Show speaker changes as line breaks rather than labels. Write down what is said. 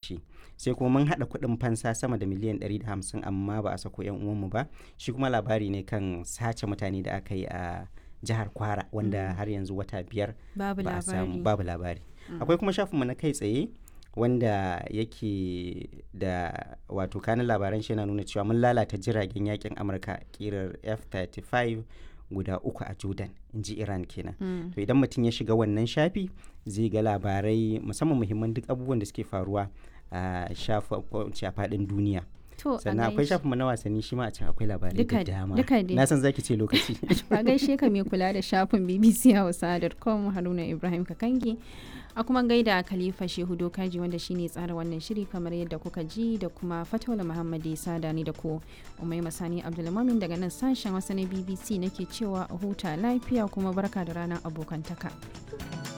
shi. Sai kuma mun haɗa kuɗin fansa sama da miliyan 150 amma ba a sako 'yan uwanmu ba. Shi kuma labari ne kan sace mutane da aka yi a jihar Kwara wanda har yanzu wata 5 ba a samu babu labari. Akwai kuma shafinmu na kai tsaye wanda yake da wato kanin labaran shi yana nuna cewa mun lalata jiragen yakin Amurka kirar F-35 guda 3 a Jordan, in ji Iran kenan. To idan mutum ya shiga wannan shafi zai ga labarai musamman muhimman duk abubuwan da suke faruwa a faɗin duniya. Sannan akwai shafinmu na wasanni shi ma a can akwai labarai da dama. Na san zaki ce lokaci.
Ba gaishe ka mai kula da shafin bbchausa.com Haruna Ibrahim Kakangi. A kuma gaida Khalifa Shehu Dokaji wanda shine tsara wannan shiri kamar yadda kuka ji, da kuma Fataula Muhammadi Sada ni da ku. Umaima Sani Abdulmumin daga nan sashen Hausa na BBC nake cewa a huta lafiya kuma barka da ranar abokantaka.